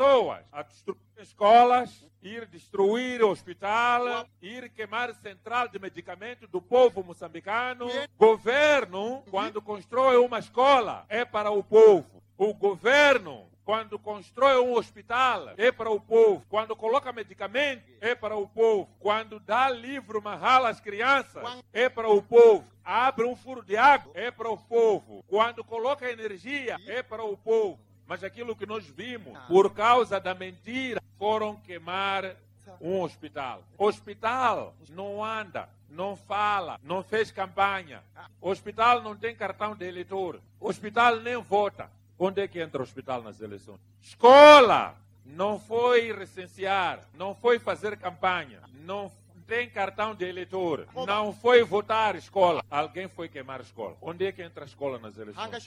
pessoas a destruir escolas, ir destruir o hospital, ir queimar central de medicamento do povo moçambicano. Governo, quando constrói uma escola, é para o povo. O governo, quando constrói um hospital, é para o povo. Quando coloca medicamento, é para o povo. Quando dá livro mahal às crianças, é para o povo. Abre um furo de água, é para o povo. Quando coloca energia, é para o povo. Mas aquilo que nós vimos, por causa da mentira, foram queimar um hospital. Hospital não anda, não fala, não fez campanha. Hospital não tem cartão de eleitor. Hospital nem vota. Onde é que entra o hospital nas eleições? Escola não foi recensear, não foi fazer campanha, não tem cartão de eleitor, não foi votar escola. Alguém foi queimar a escola. Onde é que entra a escola nas eleições?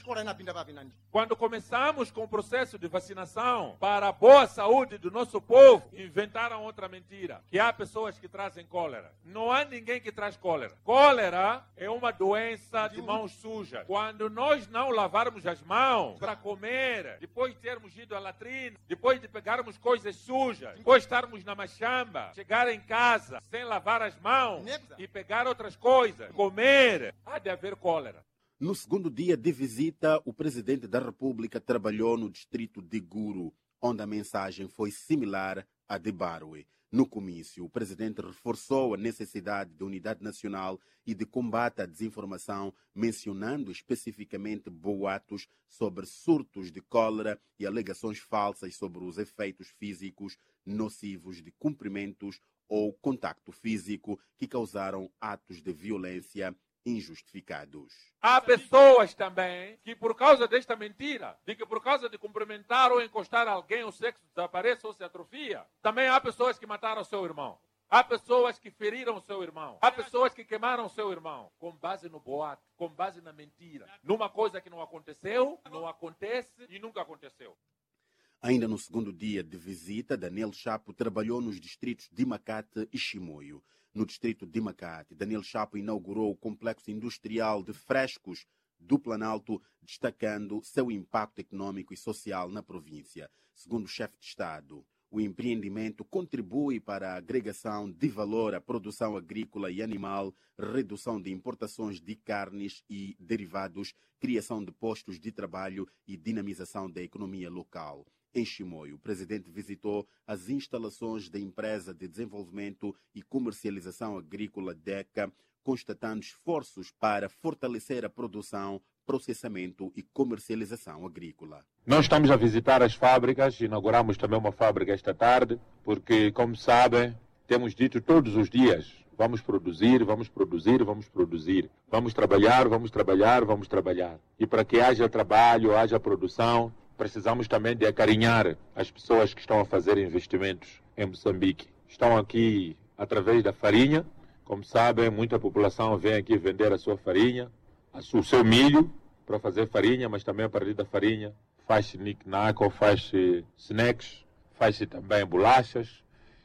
Quando começamos com o processo de vacinação para a boa saúde do nosso povo, inventaram outra mentira, que há pessoas que trazem cólera. Não há ninguém que traz cólera. Cólera é uma doença de mãos sujas. Quando nós não lavarmos as mãos para comer, depois de termos ido à latrina, depois de pegarmos coisas sujas, depois de estarmos na machamba, chegar em casa sem lavar as mãos e pegar outras coisas, comer, há de haver cólera. No segundo dia de visita, o presidente da República trabalhou no distrito de Guru, onde a mensagem foi similar à de Barwe. No comício, o presidente reforçou a necessidade de unidade nacional e de combate à desinformação, mencionando especificamente boatos sobre surtos de cólera e alegações falsas sobre os efeitos físicos nocivos de cumprimentos ou contacto físico que causaram atos de violência injustificados. Há pessoas também que, por causa desta mentira, de que por causa de cumprimentar ou encostar alguém, o sexo desaparece ou se atrofia, também há pessoas que mataram seu irmão. Há pessoas que feriram seu irmão. Há pessoas que queimaram seu irmão. Com base no boato, com base na mentira. Numa coisa que não aconteceu, não acontece e nunca aconteceu. Ainda no segundo dia de visita, Daniel Chapo trabalhou nos distritos de Makate e Chimoio. No distrito de Makate, Daniel Chapo inaugurou o complexo industrial de frescos do Planalto, destacando seu impacto econômico e social na província. Segundo o chefe de Estado, o empreendimento contribui para a agregação de valor à produção agrícola e animal, redução de importações de carnes e derivados, criação de postos de trabalho e dinamização da economia local. Em Chimoio, o presidente visitou as instalações da Empresa de Desenvolvimento e Comercialização Agrícola DECA, constatando esforços para fortalecer a produção, processamento e comercialização agrícola. Nós estamos a visitar as fábricas, inauguramos também uma fábrica esta tarde, porque, como sabem, temos dito todos os dias, vamos produzir, vamos produzir, vamos produzir. Vamos trabalhar, vamos trabalhar, vamos trabalhar. E para que haja trabalho, haja produção, precisamos também de acarinhar as pessoas que estão a fazer investimentos em Moçambique. Estão aqui através da farinha. Como sabem, muita população vem aqui vender a sua farinha, o seu milho para fazer farinha, mas também a partir da farinha faz-se knick-knack ou faz-se snacks, faz-se também bolachas.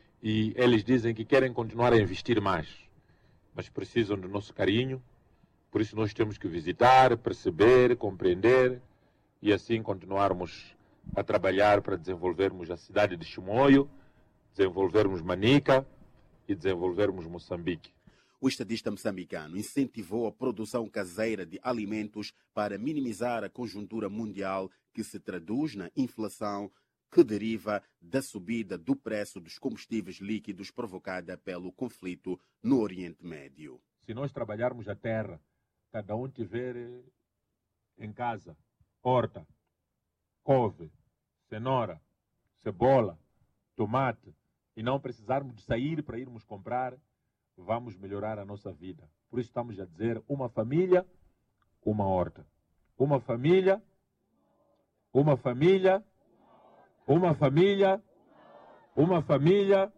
E eles dizem que querem continuar a investir mais, mas precisam do nosso carinho. Por isso nós temos que visitar, perceber, compreender e assim continuarmos a trabalhar para desenvolvermos a cidade de Chimoio, desenvolvermos Manica e desenvolvermos Moçambique. O estadista moçambicano incentivou a produção caseira de alimentos para minimizar a conjuntura mundial que se traduz na inflação que deriva da subida do preço dos combustíveis líquidos provocada pelo conflito no Oriente Médio. Se nós trabalharmos a terra, cada um tiver em casa horta, couve, cenoura, cebola, tomate, e não precisarmos de sair para irmos comprar, vamos melhorar a nossa vida. Por isso estamos a dizer, uma família, uma horta. Uma família, uma família, uma família, uma família.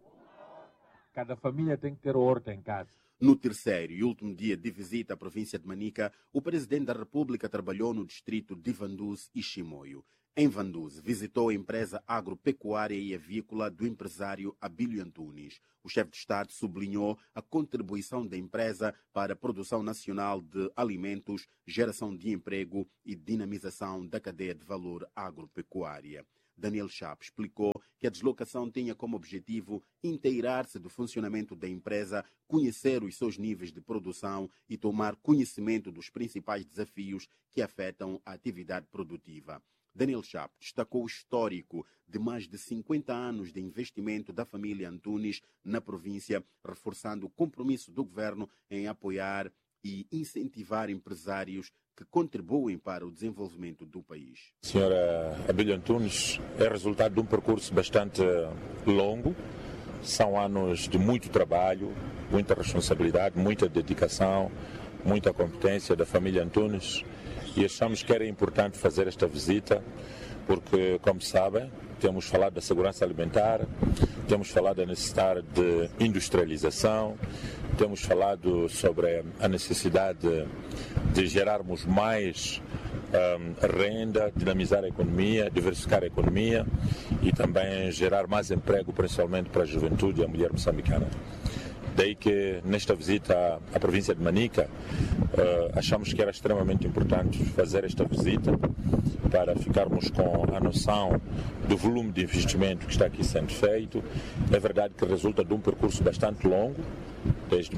Cada família tem que ter horta em casa. No terceiro e último dia de visita à província de Manica, o presidente da República trabalhou no distrito de Vanduz e Chimoio. Em Vanduz, visitou a empresa agropecuária e avícola do empresário Abílio Antunes. O chefe de Estado sublinhou a contribuição da empresa para a produção nacional de alimentos, geração de emprego e dinamização da cadeia de valor agropecuária. Daniel Chapo explicou que a deslocação tenha como objetivo inteirar-se do funcionamento da empresa, conhecer os seus níveis de produção e tomar conhecimento dos principais desafios que afetam a atividade produtiva. Daniel Chapo destacou o histórico de mais de 50 anos de investimento da família Antunes na província, reforçando o compromisso do governo em apoiar e incentivar empresários que contribuem para o desenvolvimento do país. A senhora Abílio Antunes é resultado de um percurso bastante longo. São anos de muito trabalho, muita responsabilidade, muita dedicação, muita competência da família Antunes. E achamos que era importante fazer esta visita porque, como sabem, temos falado da segurança alimentar, temos falado da necessidade de industrialização, temos falado sobre a necessidade de gerarmos mais renda, dinamizar a economia, diversificar a economia e também gerar mais emprego, principalmente para a juventude e a mulher moçambicana. Daí que nesta visita à província de Manica achamos que era extremamente importante fazer esta visita para ficarmos com a noção do volume de investimento que está aqui sendo feito. É verdade que resulta de um percurso bastante longo, desde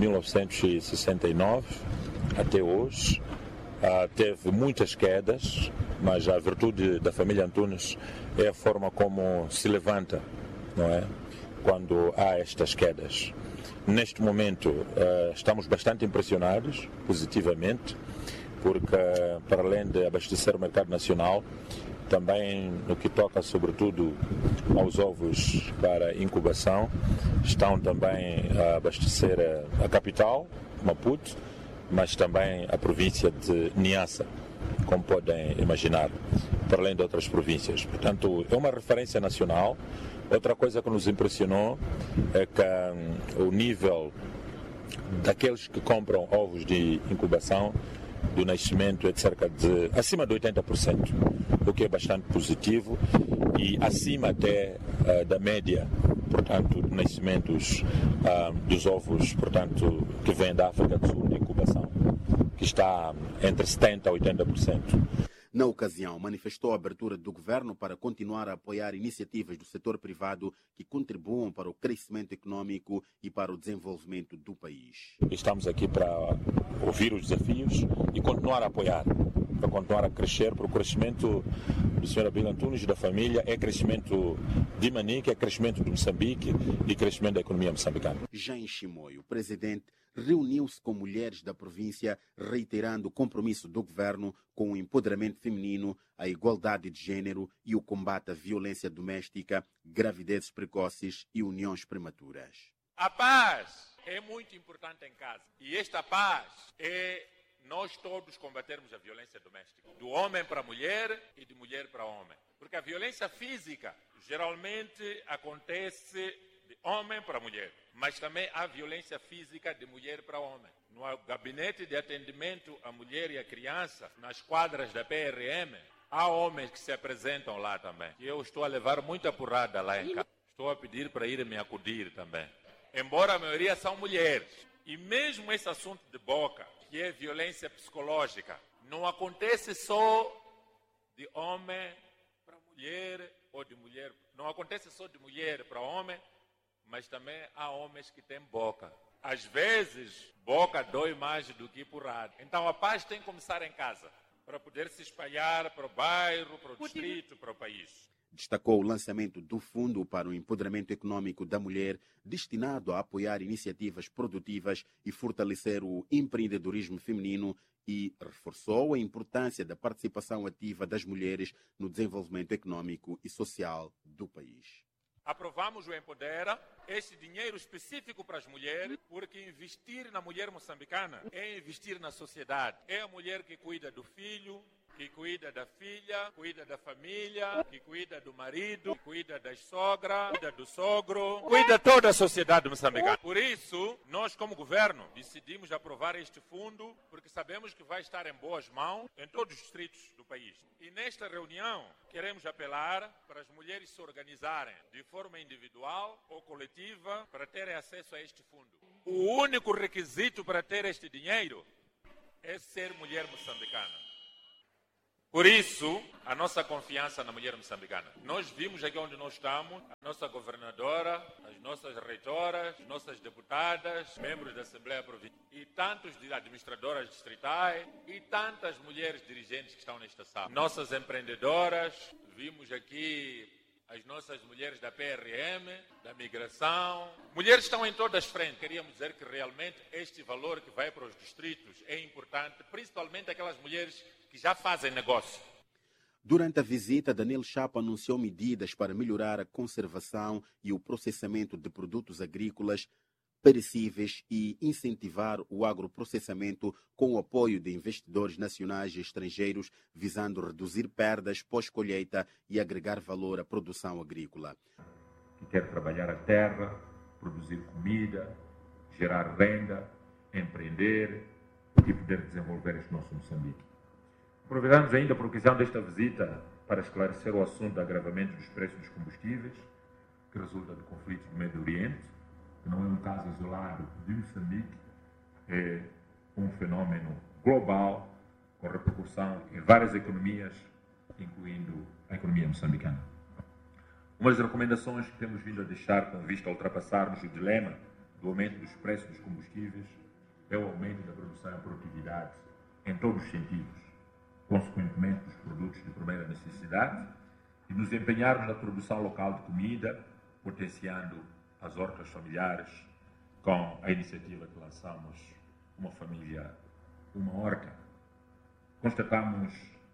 1969 até hoje. Teve muitas quedas, mas a virtude da família Antunes é a forma como se levanta, não é? Quando há estas quedas. Neste momento estamos bastante impressionados, positivamente, porque para além de abastecer o mercado nacional, também no que toca sobretudo aos ovos para incubação, estão também a abastecer a capital, Maputo, mas também a província de Niassa, como podem imaginar, para além de outras províncias. Portanto, é uma referência nacional. Outra coisa que nos impressionou é que o nível daqueles que compram ovos de incubação do nascimento é de cerca de acima de 80%, o que é bastante positivo e acima até da média, portanto, de nascimentos dos ovos, portanto, que vêm da África do Sul de incubação, que está entre 70% a 80%. Na ocasião, manifestou a abertura do governo para continuar a apoiar iniciativas do setor privado que contribuam para o crescimento econômico e para o desenvolvimento do país. Estamos aqui para ouvir os desafios e continuar a apoiar, para continuar a crescer, porque o crescimento do Sr. Abílio Antunes e da família é crescimento de Manica, é crescimento de Moçambique e crescimento da economia moçambicana. Já em Chimoio, o presidente reuniu-se com mulheres da província, reiterando o compromisso do governo com o empoderamento feminino, a igualdade de género e o combate à violência doméstica, gravidezes precoces e uniões prematuras. A paz é muito importante em casa. E esta paz é nós todos combatermos a violência doméstica. Do homem para a mulher e de mulher para homem. Porque a violência física geralmente acontece de homem para mulher. Mas também há violência física de mulher para homem. No gabinete de atendimento à mulher e à criança, nas quadras da PRM, há homens que se apresentam lá também. E eu estou a levar muita porrada lá em casa. Estou a pedir para ir me acudir também. Embora a maioria são mulheres. E mesmo esse assunto de boca, que é violência psicológica, não acontece só de homem para mulher ou de mulher. Não acontece só de mulher para homem, mas também há homens que têm boca. Às vezes, boca dói mais do que porrada. Então a paz tem que começar em casa, para poder se espalhar para o bairro, para o distrito, para o país. Destacou o lançamento do Fundo para o Empoderamento Econômico da Mulher, destinado a apoiar iniciativas produtivas e fortalecer o empreendedorismo feminino, e reforçou a importância da participação ativa das mulheres no desenvolvimento econômico e social do país. Aprovamos o Empodera, este dinheiro específico para as mulheres, porque investir na mulher moçambicana é investir na sociedade. É a mulher que cuida do filho, que cuida da filha, cuida da família, que cuida do marido, que cuida da sogra, cuida do sogro, cuida toda a sociedade moçambicana. Por isso, nós como governo decidimos aprovar este fundo, porque sabemos que vai estar em boas mãos em todos os distritos do país. E nesta reunião, queremos apelar para as mulheres se organizarem de forma individual ou coletiva para terem acesso a este fundo. O único requisito para ter este dinheiro é ser mulher moçambicana. Por isso, a nossa confiança na mulher moçambicana. Nós vimos aqui onde nós estamos, a nossa governadora, as nossas reitoras, as nossas deputadas, membros da Assembleia Provincial e tantos administradoras distritais e tantas mulheres dirigentes que estão nesta sala. Nossas empreendedoras, vimos aqui as nossas mulheres da PRM, da migração. Mulheres estão em todas as frentes. Queríamos dizer que realmente este valor que vai para os distritos é importante, principalmente aquelas mulheres que já fazem negócio. Durante a visita, Daniel Chapo anunciou medidas para melhorar a conservação e o processamento de produtos agrícolas perecíveis e incentivar o agroprocessamento com o apoio de investidores nacionais e estrangeiros, visando reduzir perdas pós-colheita e agregar valor à produção agrícola. Que quer trabalhar a terra, produzir comida, gerar renda, empreender e poder desenvolver este nosso Moçambique. Aproveitamos ainda a ocasião desta visita para esclarecer o assunto do agravamento dos preços dos combustíveis, que resulta do conflito do Médio Oriente, que não é um caso isolado de Moçambique, é um fenômeno global, com repercussão em várias economias, incluindo a economia moçambicana. Uma das recomendações que temos vindo a deixar com vista a ultrapassarmos o dilema do aumento dos preços dos combustíveis é o aumento da produção e produtividade em todos os sentidos, consequentemente dos produtos de primeira necessidade, e nos empenharmos na produção local de comida, potenciando as hortas familiares com a iniciativa que lançamos Uma Família, Uma Horta. Constatamos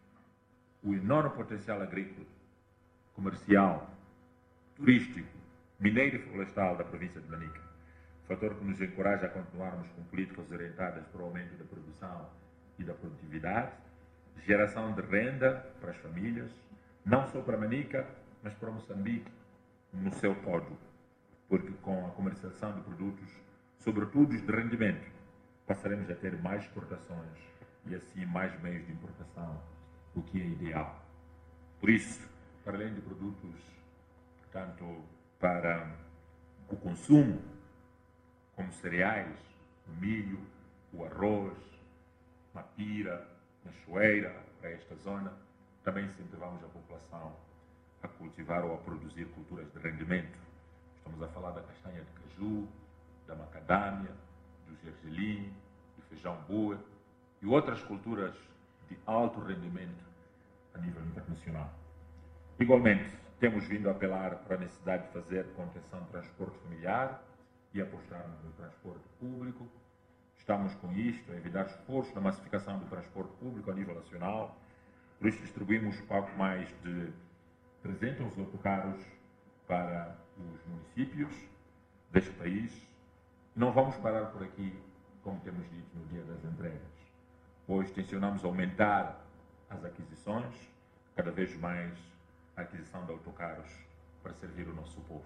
o enorme potencial agrícola, comercial, turístico, mineiro e florestal da província de Manica, fator que nos encoraja a continuarmos com políticas orientadas para o aumento da produção e da produtividade, geração de renda para as famílias, não só para Manica, mas para Moçambique no seu todo, porque com a comercialização de produtos, sobretudo os de rendimento, passaremos a ter mais exportações e assim mais meios de importação, o que é ideal. Por isso, para além de produtos, tanto para o consumo, como cereais, o milho, o arroz, mapira, machoeira, para esta zona, também incentivamos a população a cultivar ou a produzir culturas de rendimento. Estamos a falar da castanha de caju, da macadâmia, do gergelim, do feijão boa e outras culturas de alto rendimento a nível internacional. Igualmente, temos vindo a apelar para a necessidade de fazer contenção de transporte familiar e apostarmos no transporte público. Estamos com isto a evitar esforços na massificação do transporte público a nível nacional. Por isso, distribuímos pouco mais de 300 autocarros para os municípios deste país. Não vamos parar por aqui, como temos dito no dia das entregas, pois tencionamos aumentar as aquisições, cada vez mais a aquisição de autocarros para servir o nosso povo.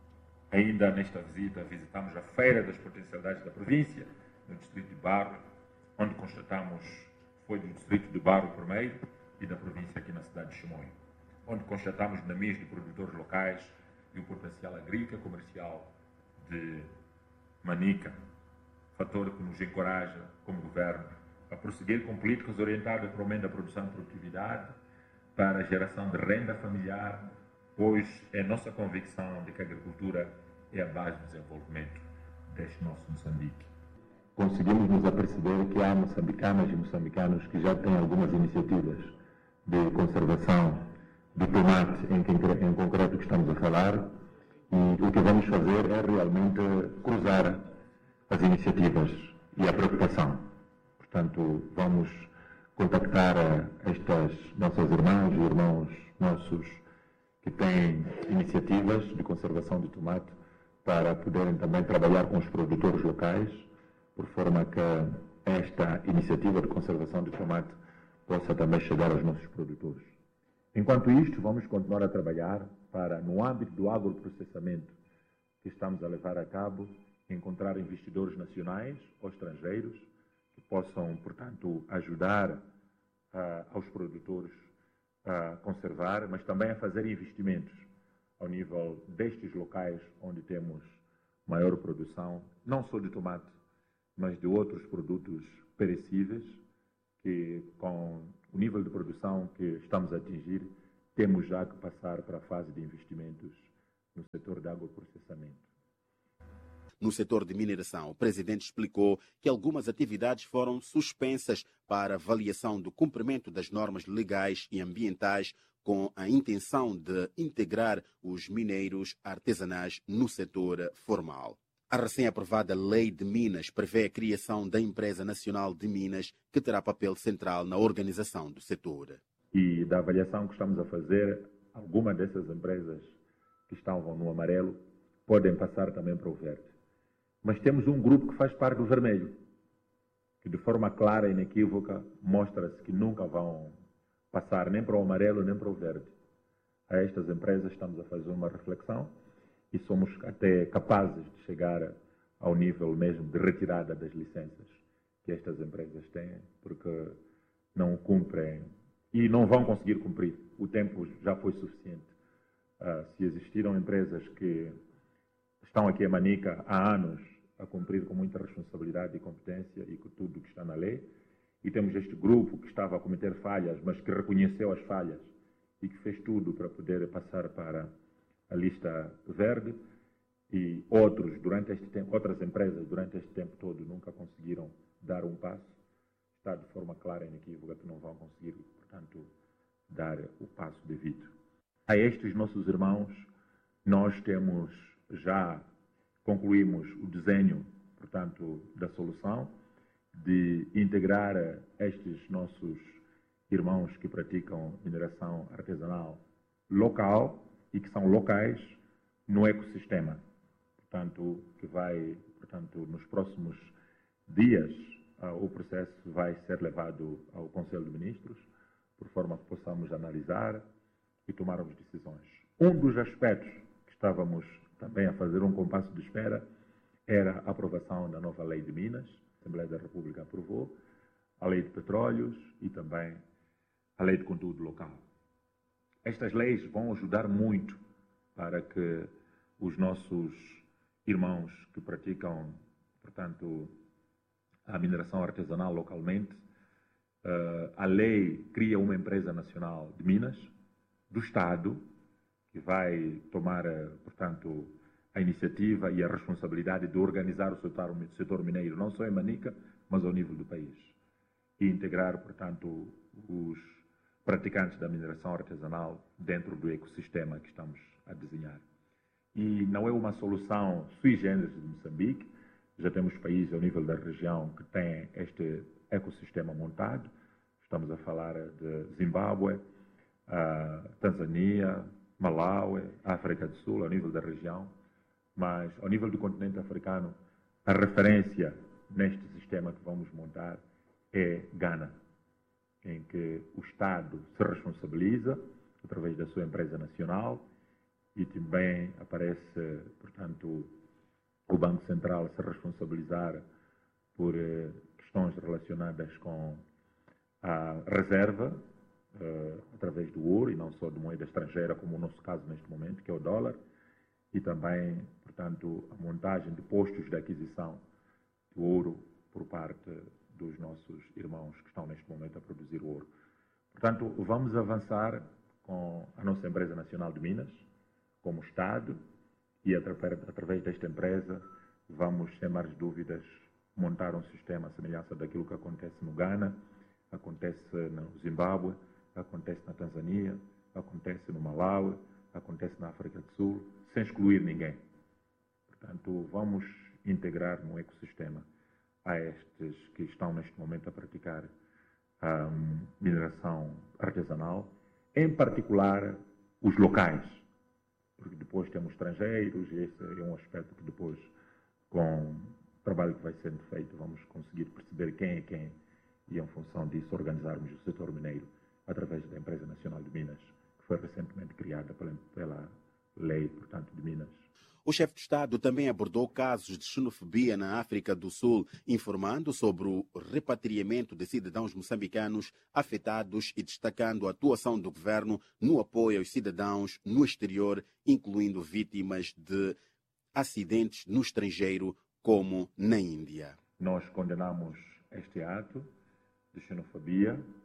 Ainda nesta visita, visitamos a Feira das Potencialidades da província, no distrito de Barro, onde constatamos, foi do distrito de Barro primeiro e da província aqui na cidade de Chimoio, onde constatamos dinamismo de produtores locais e o potencial agrícola e comercial de Manica, fator que nos encoraja, como governo, a prosseguir com políticas orientadas para o aumento da produção e produtividade, para a geração de renda familiar, pois é nossa convicção de que a agricultura é a base do desenvolvimento deste nosso Moçambique. Conseguimos nos aperceber que há moçambicanas e moçambicanos que já têm algumas iniciativas de conservação do tomate em concreto que estamos a falar, e o que vamos fazer é realmente cruzar as iniciativas e a preocupação. Portanto, vamos contactar estas nossas irmãs e irmãos nossos que têm iniciativas de conservação de tomate para poderem também trabalhar com os produtores locais, por forma que esta iniciativa de conservação de tomate possa também chegar aos nossos produtores. Enquanto isto, vamos continuar a trabalhar para, no âmbito do agroprocessamento que estamos a levar a cabo, encontrar investidores nacionais ou estrangeiros que possam, portanto, ajudar aos produtores a conservar, mas também a fazer investimentos ao nível destes locais onde temos maior produção, não só de tomate, mas de outros produtos perecíveis que, com o nível de produção que estamos a atingir, temos já que passar para a fase de investimentos no setor de agroprocessamento. No setor de mineração, o presidente explicou que algumas atividades foram suspensas para avaliação do cumprimento das normas legais e ambientais, com a intenção de integrar os mineiros artesanais no setor formal. A recém-aprovada Lei de Minas prevê a criação da Empresa Nacional de Minas, que terá papel central na organização do setor. E da avaliação que estamos a fazer, algumas dessas empresas que estavam no amarelo podem passar também para o verde. Mas temos um grupo que faz parte do vermelho, que de forma clara e inequívoca mostra-se que nunca vão passar nem para o amarelo nem para o verde. A estas empresas estamos a fazer uma reflexão e somos até capazes de chegar ao nível mesmo de retirada das licenças que estas empresas têm, porque não cumprem e não vão conseguir cumprir. O tempo já foi suficiente. Se existiram empresas que estão aqui em Manica há anos a cumprir com muita responsabilidade e competência e com tudo que está na lei, e temos este grupo que estava a cometer falhas, mas que reconheceu as falhas e que fez tudo para poder passar para a lista verde, e outras empresas durante este tempo todo nunca conseguiram dar um passo. Está de forma clara e inequívoca que não vão conseguir, portanto, dar o passo devido. A estes nossos irmãos, nós concluímos o desenho, portanto, da solução de integrar estes nossos irmãos que praticam mineração artesanal local e que são locais no ecossistema. Portanto, nos próximos dias, o processo vai ser levado ao Conselho de Ministros, por forma que possamos analisar e tomarmos decisões. Um dos aspectos que estávamos também a fazer um compasso de espera era a aprovação da nova Lei de Minas. A Assembleia da República aprovou a Lei de Petróleos e também a Lei de Conteúdo Local. Estas leis vão ajudar muito para que os nossos irmãos que praticam, portanto, a mineração artesanal localmente, a lei cria uma empresa nacional de minas do Estado, que vai tomar, portanto, a iniciativa e a responsabilidade de organizar o setor mineiro, não só em Manica, mas ao nível do país. E integrar, portanto, os praticantes da mineração artesanal dentro do ecossistema que estamos a desenhar. E não é uma solução sui generis de Moçambique. Já temos países ao nível da região que têm este ecossistema montado. Estamos a falar de Zimbábue, Tanzânia, Malawi, África do Sul, ao nível da região. Mas, ao nível do continente africano, a referência neste sistema que vamos montar é Ghana, em que o Estado se responsabiliza através da sua empresa nacional e também aparece, portanto, o Banco Central se responsabilizar por questões relacionadas com a reserva através do ouro e não só de moeda estrangeira, como o nosso caso neste momento, que é o dólar, e também, portanto, a montagem de postos de aquisição de ouro por parte dos nossos irmãos que estão neste momento a produzir ouro. Portanto, vamos avançar com a nossa empresa nacional de Minas, como Estado, e através desta empresa vamos, sem mais dúvidas, montar um sistema à semelhança daquilo que acontece no Ghana, acontece no Zimbábue, acontece na Tanzânia, acontece no Malawi, acontece na África do Sul, sem excluir ninguém. Portanto, vamos integrar no ecossistema a estes que estão neste momento a praticar a mineração artesanal, em particular os locais, porque depois temos estrangeiros, e esse é um aspecto que depois, com o trabalho que vai sendo feito, vamos conseguir perceber quem é quem, e em função disso organizarmos o setor mineiro através da Empresa Nacional de Minas, que foi recentemente criada pela Lei, portanto, de Minas. O chefe de Estado também abordou casos de xenofobia na África do Sul, informando sobre o repatriamento de cidadãos moçambicanos afetados e destacando a atuação do governo no apoio aos cidadãos no exterior, incluindo vítimas de acidentes no estrangeiro, como na Índia. Nós condenamos este ato de xenofobia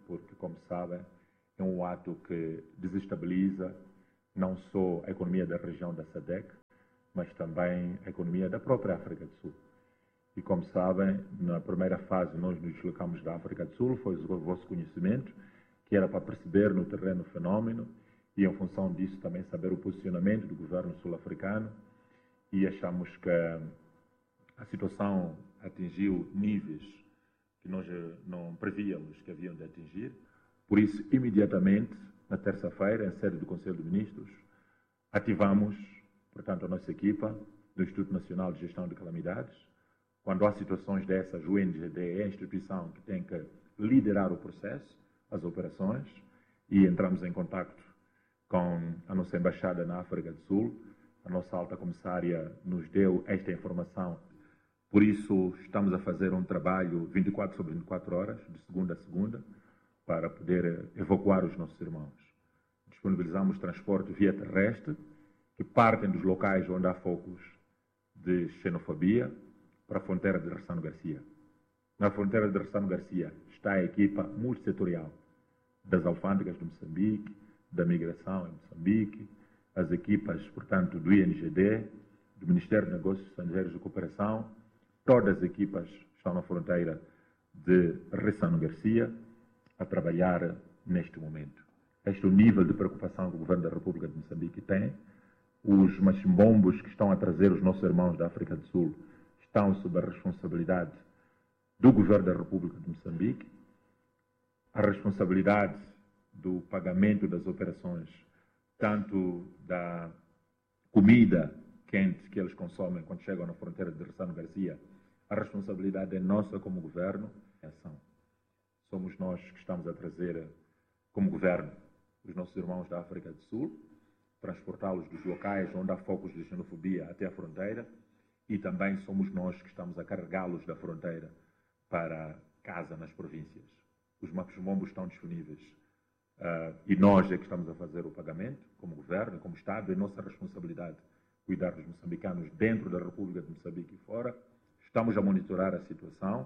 porque, como sabem, é um ato que desestabiliza não só a economia da região da SADC, mas também a economia da própria África do Sul. E, como sabem, na primeira fase nós nos deslocamos da África do Sul, foi o vosso conhecimento, que era para perceber no terreno o fenómeno e, em função disso, também saber o posicionamento do governo sul-africano. E achamos que a situação atingiu níveis que nós não prevíamos que haviam de atingir. Por isso, imediatamente, na terça-feira, em sede do Conselho de Ministros, ativamos, portanto, a nossa equipa do Instituto Nacional de Gestão de Calamidades. Quando há situações dessas, o INGD é a instituição que tem que liderar o processo, as operações, e entramos em contacto com a nossa embaixada na África do Sul. A nossa alta comissária nos deu esta informação. Por isso, estamos a fazer um trabalho 24 sobre 24 horas, de segunda a segunda, para poder evacuar os nossos irmãos. Disponibilizamos transporte via terrestre, que partem dos locais onde há focos de xenofobia, para a fronteira de Ressano Garcia. Na fronteira de Ressano Garcia está a equipa multissetorial das alfândegas de Moçambique, da migração em Moçambique, as equipas, portanto, do INGD, do Ministério de Negócios Estrangeiros e Cooperação. Todas as equipas estão na fronteira de Ressano Garcia a trabalhar neste momento. Este é o nível de preocupação que o Governo da República de Moçambique tem. Os machimbombos que estão a trazer os nossos irmãos da África do Sul estão sob a responsabilidade do Governo da República de Moçambique. A responsabilidade do pagamento das operações, tanto da comida quente que eles consomem quando chegam na fronteira de Ressano Garcia, a responsabilidade é nossa como Governo. Somos nós que estamos a trazer, como Governo, os nossos irmãos da África do Sul, transportá-los dos locais onde há focos de xenofobia até a fronteira, e também somos nós que estamos a carregá-los da fronteira para casa nas províncias. Os maquijumombos estão disponíveis e nós é que estamos a fazer o pagamento, como Governo, como Estado. É nossa responsabilidade cuidar dos moçambicanos dentro da República de Moçambique e fora. Estamos a monitorar a situação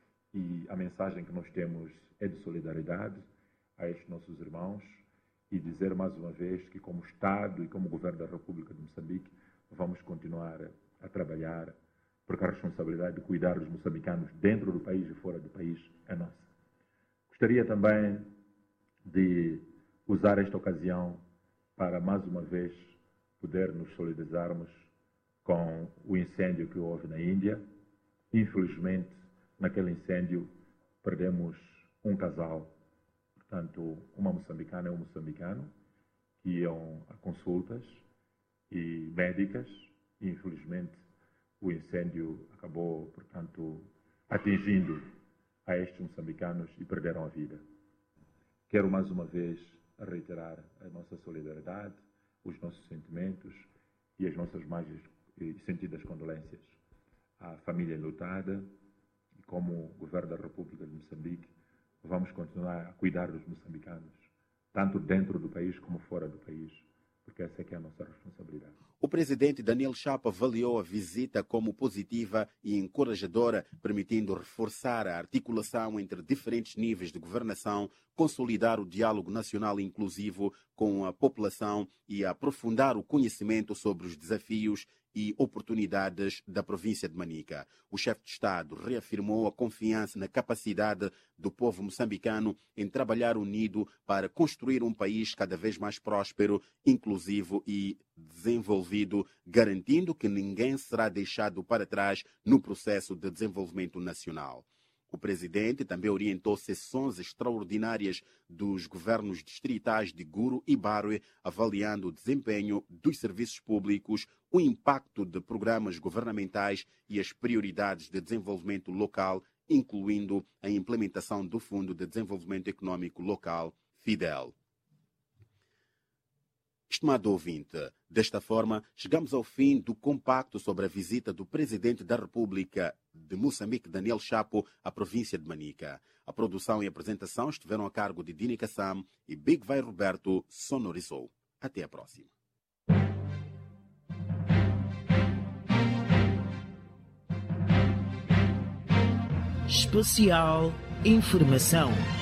e a mensagem que nós temos é de solidariedade a estes nossos irmãos e dizer mais uma vez que, como Estado e como Governo da República de Moçambique, vamos continuar a trabalhar, porque a responsabilidade de cuidar dos moçambicanos dentro do país e fora do país é nossa. Gostaria também de usar esta ocasião para, mais uma vez, poder nos solidarizarmos com o incêndio que houve na Índia. Infelizmente, naquele incêndio, perdemos um casal, portanto, uma moçambicana e um moçambicano, que iam a consultas e médicas. Infelizmente, o incêndio acabou, portanto, atingindo a estes moçambicanos e perderam a vida. Quero mais uma vez reiterar a nossa solidariedade, os nossos sentimentos e as nossas mais sentidas condolências à família enlutada. E como Governo da República de Moçambique, vamos continuar a cuidar dos moçambicanos, tanto dentro do país como fora do país, porque essa é que é a nossa responsabilidade. O presidente Daniel Chapo avaliou a visita como positiva e encorajadora, permitindo reforçar a articulação entre diferentes níveis de governação, consolidar o diálogo nacional inclusivo com a população e aprofundar o conhecimento sobre os desafios e oportunidades da província de Manica. O chefe de Estado reafirmou a confiança na capacidade do povo moçambicano em trabalhar unido para construir um país cada vez mais próspero, inclusivo e desenvolvido, garantindo que ninguém será deixado para trás no processo de desenvolvimento nacional. O presidente também orientou sessões extraordinárias dos governos distritais de Guru e Barwe, avaliando o desempenho dos serviços públicos, o impacto de programas governamentais e as prioridades de desenvolvimento local, incluindo a implementação do Fundo de Desenvolvimento Econômico Local, FIDEL. Estimado ouvinte, desta forma, chegamos ao fim do compacto sobre a visita do Presidente da República de Moçambique, Daniel Chapo, à província de Manica. A produção e a apresentação estiveram a cargo de Dini Kassam e Big Vai Roberto sonorizou. Até a próxima. Especial Informação.